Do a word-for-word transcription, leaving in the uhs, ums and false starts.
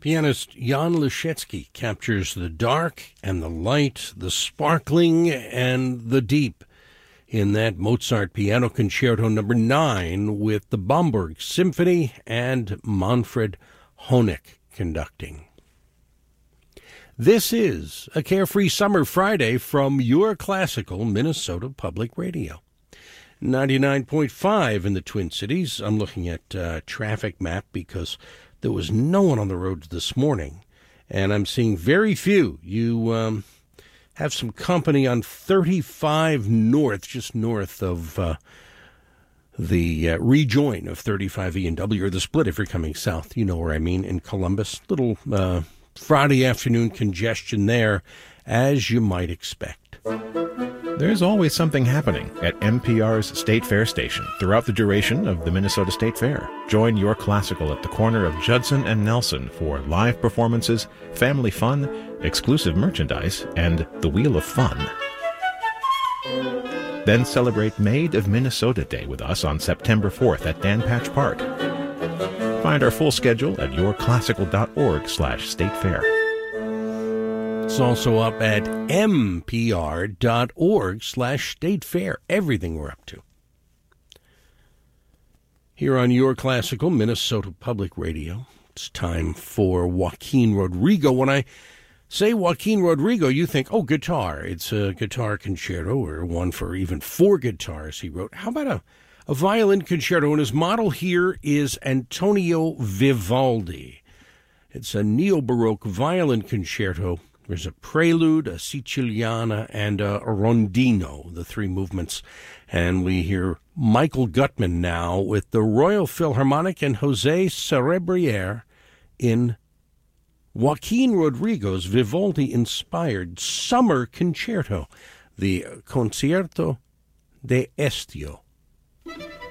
Pianist Jan Leschetski captures the dark and the light, the sparkling and the deep in that Mozart Piano Concerto number nine with the Bamberg Symphony and Manfred Honeck conducting. This is a Carefree Summer Friday from your classical Minnesota Public Radio. ninety-nine point five in the Twin Cities. I'm looking at uh, traffic map because there was no one on the roads this morning, and I'm seeing very few. You um, have some company on thirty-five North, just north of uh, the uh, rejoin of thirty-five E and W, or the split if you're coming south. You know where I mean, in Columbus. Little uh, Friday afternoon congestion there, as you might expect. There's always something happening at N P R's State Fair station throughout the duration of the Minnesota State Fair. Join Your Classical at the corner of Judson and Nelson for live performances, family fun, exclusive merchandise, and the Wheel of Fun. Then celebrate Maid of Minnesota Day with us on September fourth at Dan Patch Park. Find our full schedule at yourclassical.org slash state fair. It's also up at mpr.org slash state fair. Everything we're up to. Here on Your Classical Minnesota Public Radio, it's time for Joaquin Rodrigo. When I say Joaquin Rodrigo, you think, oh, guitar. It's a guitar concerto, or one for even four guitars he wrote. How about a, a violin concerto? And his model here is Antonio Vivaldi. It's a neo-Baroque violin concerto. There's a prelude, a siciliana, and a rondino, the three movements. And we hear Michael Gutman now with the Royal Philharmonic and Jose Cerebriere in Joaquin Rodrigo's Vivaldi-inspired summer concerto, the Concierto de Estio.